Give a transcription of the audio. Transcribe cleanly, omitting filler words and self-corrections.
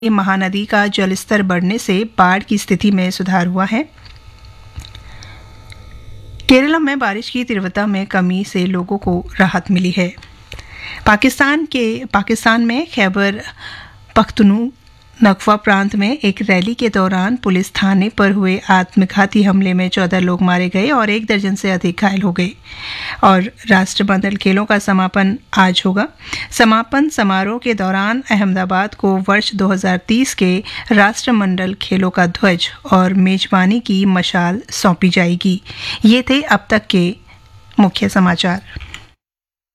महानदी का जलस्तर बढ़ने से बाढ़ की स्थिति में सुधार हुआ है। केरल में बारिश की तीव्रता में कमी से लोगों को राहत मिली है। पाकिस्तान में खैबर पख्तूनख्वा प्रांत में एक रैली के दौरान पुलिस थाने पर हुए आत्मघाती हमले में 14 लोग मारे गए और 1 दर्जन से अधिक घायल हो गए। और राष्ट्रमंडल खेलों का समापन आज होगा। समापन समारोह के दौरान अहमदाबाद को वर्ष 2030 के राष्ट्रमंडल खेलों का ध्वज और मेजबानी की मशाल सौंपी जाएगी। ये थे अब तक के मुख्य समाचार।